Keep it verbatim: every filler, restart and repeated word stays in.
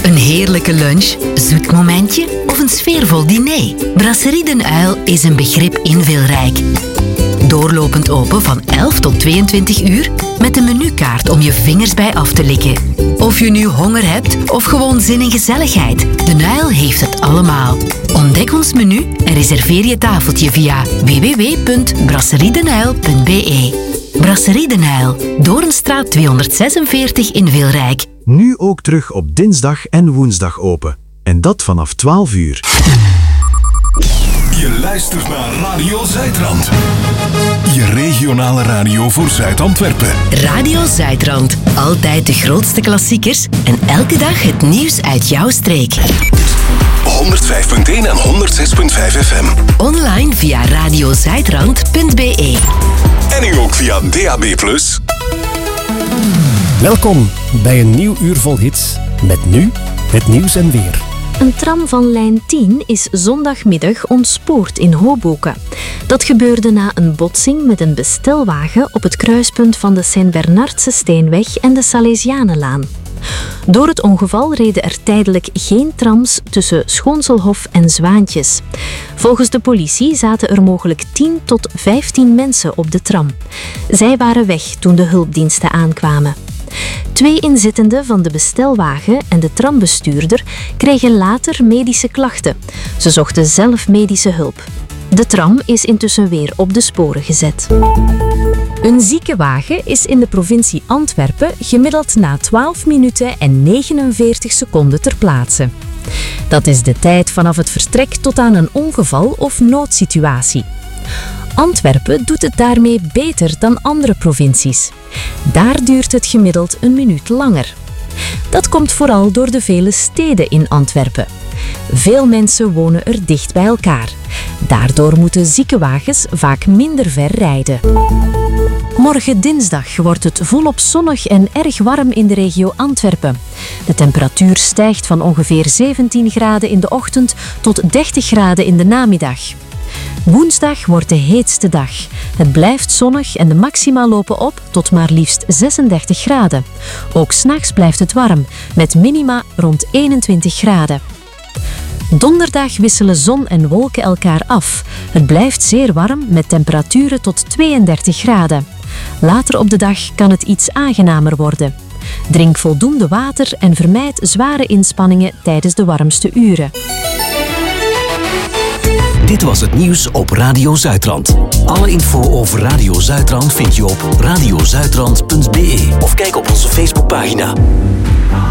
Een heerlijke lunch, zoet momentje of een sfeervol diner? Brasserie Den Uil is een begrip inveelrijk. Doorlopend open van elf tot tweeëntwintig uur met een menukaart om je vingers bij af te likken. Of je nu honger hebt of gewoon zin in gezelligheid, Den Uil heeft het allemaal. Ontdek ons menu en reserveer je tafeltje via w w w punt brasseriedenuil punt b e. Brasserie Den Uil, Doornstraat tweehonderdzesenveertig in Veelrijk. Nu ook terug op dinsdag en woensdag open. En dat vanaf twaalf uur. Je luistert naar Radio Zuidrand. Je regionale radio voor Zuid-Antwerpen. Radio Zuidrand. Altijd de grootste klassiekers en elke dag het nieuws uit jouw streek. honderdvijf punt één en honderdzes punt vijf F M. Online via radiozuidrand punt b e. En nu ook via D A B plus. Welkom bij een nieuw uur vol hits. Met nu het nieuws en weer. Een tram van lijn tien is zondagmiddag ontspoord in Hoboken. Dat gebeurde na een botsing met een bestelwagen op het kruispunt van de Sint-Bernardse Steenweg en de Salesianenlaan. Door het ongeval reden er tijdelijk geen trams tussen Schoonselhof en Zwaantjes. Volgens de politie zaten er mogelijk tien tot vijftien mensen op de tram. Zij waren weg toen de hulpdiensten aankwamen. Twee inzittenden van de bestelwagen en de trambestuurder kregen later medische klachten. Ze zochten zelf medische hulp. De tram is intussen weer op de sporen gezet. Een ziekenwagen is in de provincie Antwerpen gemiddeld na twaalf minuten en negenenveertig seconden ter plaatse. Dat is de tijd vanaf het vertrek tot aan een ongeval of noodsituatie. Antwerpen doet het daarmee beter dan andere provincies. Daar duurt het gemiddeld een minuut langer. Dat komt vooral door de vele steden in Antwerpen. Veel mensen wonen er dicht bij elkaar. Daardoor moeten ziekenwagens vaak minder ver rijden. Morgen dinsdag wordt het volop zonnig en erg warm in de regio Antwerpen. De temperatuur stijgt van ongeveer zeventien graden in de ochtend tot dertig graden in de namiddag. Woensdag wordt de heetste dag. Het blijft zonnig en de maxima lopen op tot maar liefst zesendertig graden. Ook 's nachts blijft het warm, met minima rond eenentwintig graden. Donderdag wisselen zon en wolken elkaar af. Het blijft zeer warm met temperaturen tot tweeëndertig graden. Later op de dag kan het iets aangenamer worden. Drink voldoende water en vermijd zware inspanningen tijdens de warmste uren. Dit was het nieuws op Radio Zuidrand. Alle info over Radio Zuidrand vind je op radiozuidrand punt b e of kijk op onze Facebookpagina.